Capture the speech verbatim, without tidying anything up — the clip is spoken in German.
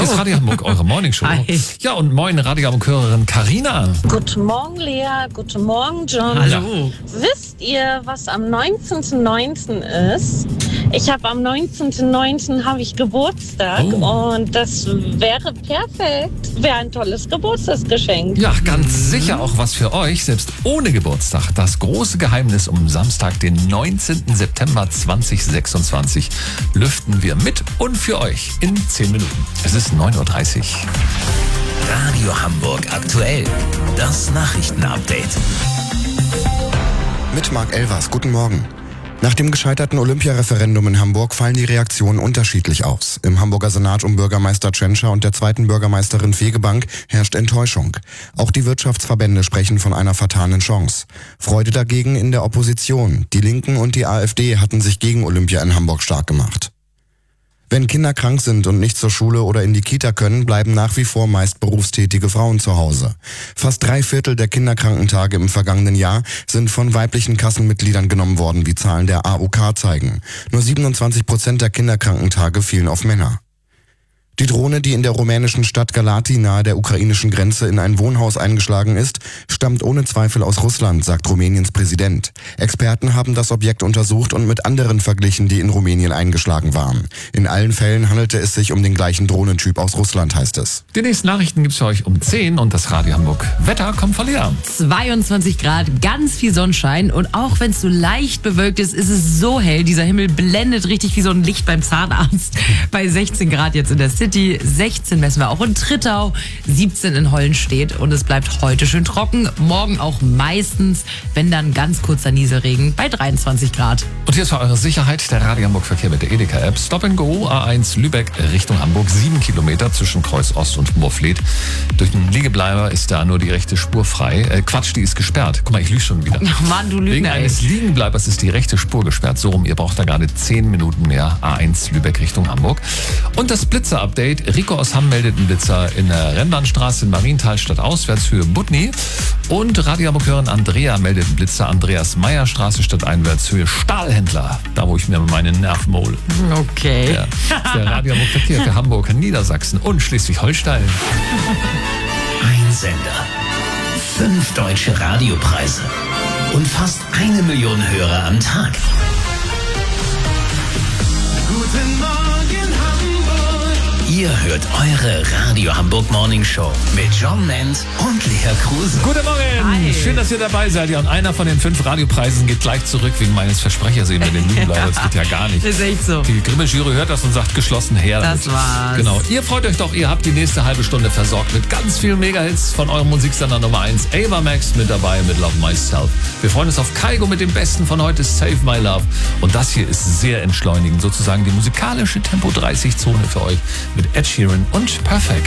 Hier ist Radio Hamburg, eure Morningshow. Hi. Ja, und moin, Radio Hamburg-Hörerin Carina. Guten Morgen, Lea. Guten Morgen, John. Hallo. Wisst ihr, was am neunzehnten neunten ist? Ich habe am neunzehnten neunten habe ich Geburtstag Oh. und das wäre perfekt. Wäre ein tolles Geburtstagsgeschenk. Ja, ganz sicher auch was für euch, selbst ohne Geburtstag. Das große Geheimnis um Samstag, den neunzehnten September zweitausendsechsundzwanzig, lüften wir mit und für euch in zehn Minuten. Es ist neun Uhr dreißig. Radio Hamburg aktuell. Das Nachrichtenupdate. Mit Marc Elvers, guten Morgen. Nach dem gescheiterten Olympiareferendum in Hamburg fallen die Reaktionen unterschiedlich aus. Im Hamburger Senat um Bürgermeister Tschentscher und der zweiten Bürgermeisterin Fegebank herrscht Enttäuschung. Auch die Wirtschaftsverbände sprechen von einer vertanen Chance. Freude dagegen in der Opposition. Die Linken und die AfD hatten sich gegen Olympia in Hamburg stark gemacht. Wenn Kinder krank sind und nicht zur Schule oder in die Kita können, bleiben nach wie vor meist berufstätige Frauen zu Hause. Fast drei Viertel der Kinderkrankentage im vergangenen Jahr sind von weiblichen Kassenmitgliedern genommen worden, wie Zahlen der A O K zeigen. Nur siebenundzwanzig Prozent der Kinderkrankentage fielen auf Männer. Die Drohne, die in der rumänischen Stadt Galati nahe der ukrainischen Grenze in ein Wohnhaus eingeschlagen ist, stammt ohne Zweifel aus Russland, sagt Rumäniens Präsident. Experten haben das Objekt untersucht und mit anderen verglichen, die in Rumänien eingeschlagen waren. In allen Fällen handelte es sich um den gleichen Drohnentyp aus Russland, heißt es. Die nächsten Nachrichten gibt's für euch um zehn und das Radio Hamburg Wetter kommt von Lea. zweiundzwanzig Grad, ganz viel Sonnenschein und auch wenn es so leicht bewölkt ist, ist es so hell. Dieser Himmel blendet richtig wie so ein Licht beim Zahnarzt. Bei sechzehn Grad jetzt in der City, sechzehn messen wir auch in Trittau, siebzehn in Hollenstedt und es bleibt heute schön trocken. Morgen auch meistens, wenn dann ganz kurzer Nieselregen bei dreiundzwanzig Grad. Und hier ist für eure Sicherheit der Radio Hamburg Verkehr mit der Edeka-App. Stop and Go, A eins Lübeck Richtung Hamburg, sieben Kilometer zwischen Kreuz Ost und Moorfleet. Durch den Liegebleiber ist da nur die rechte Spur frei. Äh, Quatsch, die ist gesperrt. Guck mal, ich lüge schon wieder. Ach Mann, du Wegen Lügner, ey. eines Liegenbleibers ist die rechte Spur gesperrt. So rum, ihr braucht da gerade zehn Minuten mehr. A eins Lübeck Richtung Hamburg. Und das Blitzer-Update. Rico aus Hamm meldet einen Blitzer in der Rennbahnstraße in Marienthal statt auswärts für Budni. Und Radio Hamburg-Hörerin Andrea meldet einen Blitzer Andreas Meyer Straße statt einwärts für Stahlhändler. Da, wo ich mir meine Nerven hole. Okay. Ja, das ist der Radio Hamburg Verkehr für Hamburg, Niedersachsen und Schleswig-Holstein. Ein Sender. Fünf deutsche Radiopreise. Und fast eine Million Hörer am Tag. Guten Morgen, Hamburg. Ihr hört eure Radio Hamburg Morning Show mit John Ment und Lea Kruse. Guten Morgen! Hi. Schön, dass ihr dabei seid. Ja, und einer von den fünf Radiopreisen geht gleich zurück wegen meines Versprechers eben mit den Liegenbleiber. Das geht ja gar nicht. Das ist echt so. Die Grimme-Jury hört das und sagt geschlossen her. Das damit. war's. Genau. Ihr freut euch doch, ihr habt die nächste halbe Stunde versorgt mit ganz vielen Mega-Hits von eurem Musiksender Nummer eins. Ava Max mit dabei mit Love Myself. Wir freuen uns auf Kaigo mit dem Besten von heute, Save My Love. Und das hier ist sehr entschleunigend, sozusagen die musikalische Tempo dreißig Zone für euch mit Ed Sheeran und Perfect.